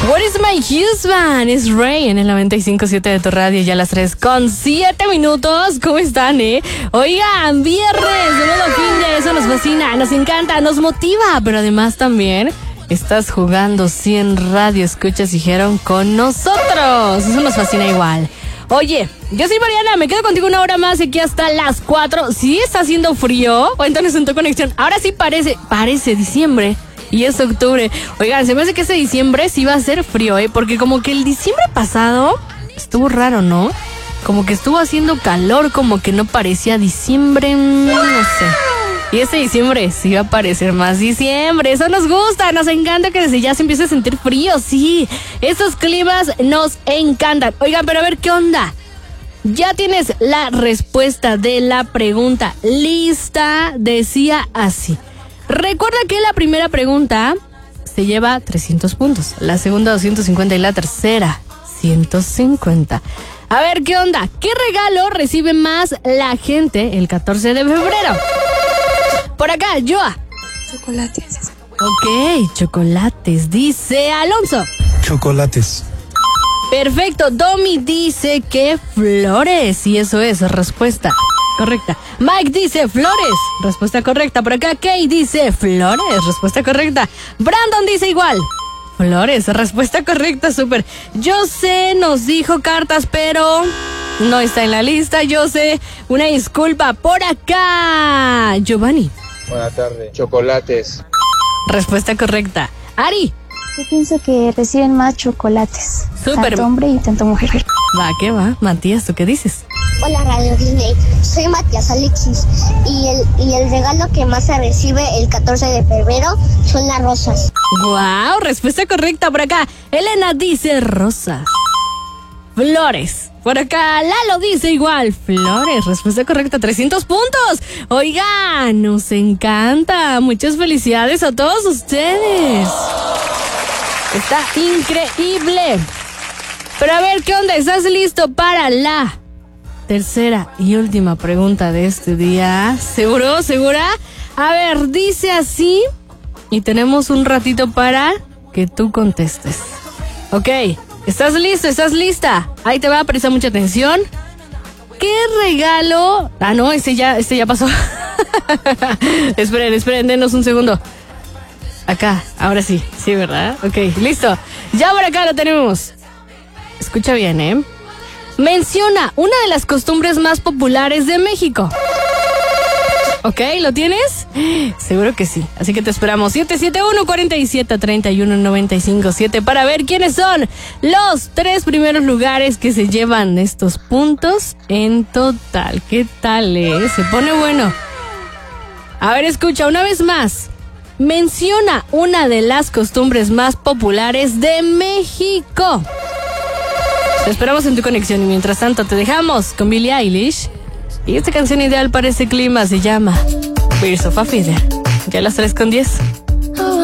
What is my husband? Es Ray en el 95.7 de tu radio, ya a las 3:07. ¿Cómo están, Oigan, viernes, de nuevo fin de eso nos fascina, nos encanta, nos motiva, pero además también estás jugando 100 radio escuchas, dijeron, con nosotros. Eso nos fascina igual. Oye, yo soy Mariana, me quedo contigo una hora más aquí hasta las 4. ¿Sí está haciendo frío? O entonces en tu conexión. Ahora sí parece diciembre. Y es octubre. Oigan, se me hace que este diciembre sí va a ser frío, porque como que el diciembre pasado estuvo raro, ¿no? Como que estuvo haciendo calor, como que no parecía diciembre, no sé. Y este diciembre sí va a parecer más diciembre. Eso nos gusta, nos encanta que desde ya se empiece a sentir frío, sí. Estos climas nos encantan. Oigan, pero a ver, ¿qué onda? Ya tienes la respuesta de la pregunta lista. Decía así. Recuerda que la primera pregunta se lleva 300 puntos, la segunda 250 y la tercera 150. A ver, ¿qué onda? ¿Qué regalo recibe más la gente el 14 de febrero? Por acá, Joa. Chocolates. Ok, chocolates, dice Alonso. Chocolates. Perfecto, Domi dice que flores, y eso es respuesta correcta. Mike dice flores, respuesta correcta. Por acá Kay dice flores, respuesta correcta. Brandon dice igual, flores, respuesta correcta, súper. José nos dijo cartas, pero no está en la lista. José, una disculpa. Por acá, Giovanni. Buenas tardes. Chocolates. Respuesta correcta. Ari. Yo pienso que reciben más chocolates. Súper. Tanto hombre y tanto mujer. Va, ¿qué va? Matías, ¿tú qué dices? Hola Radio Disney, soy Matías Alexis y el regalo que más se recibe el 14 de febrero son las rosas. ¡Guau! Respuesta correcta por acá. Elena dice rosas. Flores. Por acá Lalo dice igual, flores. Respuesta correcta, 300 puntos. Oigan, nos encanta. Muchas felicidades a todos ustedes. Está increíble. Pero a ver, ¿qué onda? ¿Estás listo para la tercera y última pregunta de este día? ¿Seguro? ¿Segura? A ver, dice así. Y tenemos un ratito para que tú contestes. Ok, ¿estás listo? ¿Estás lista? Ahí te va, presta mucha atención. ¿Qué regalo? Ah, no, este ya pasó. Esperen, denos un segundo. Acá, ahora sí, ¿verdad? Ok, listo. Ya por acá lo tenemos. Escucha bien, Menciona una de las costumbres más populares de México. ¿Ok? ¿Lo tienes? Seguro que sí. Así que te esperamos. 771-47-31-95-7 para ver quiénes son los 3 primeros lugares que se llevan estos puntos en total. ¿Qué tal, Se pone bueno. A ver, escucha una vez más. Menciona una de las costumbres más populares de México. Te esperamos en tu conexión y mientras tanto te dejamos con Billie Eilish. Y esta canción ideal para este clima se llama Birds of a Feather. Ya a las 3:10.